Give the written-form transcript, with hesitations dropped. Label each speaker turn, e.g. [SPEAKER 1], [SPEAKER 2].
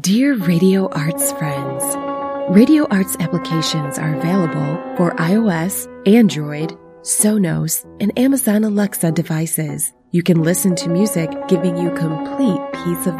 [SPEAKER 1] Dear Radio Arts friends, Radio Arts applications are available for iOS, Android, Sonos, and Amazon Alexa devices. You can listen to music giving you complete peace of